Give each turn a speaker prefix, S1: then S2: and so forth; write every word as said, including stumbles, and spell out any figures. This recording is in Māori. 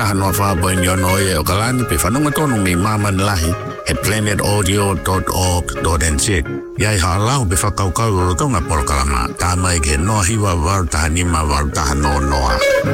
S1: taha noa whaabo in yono e o kalani pe whanunga tonu mi mama lahi he planet audio dot org dot n z. Iai haalau pe whakaukau o tonga porokalama. Tā mai ke noa hiwa waru taha nima waru taha no noa.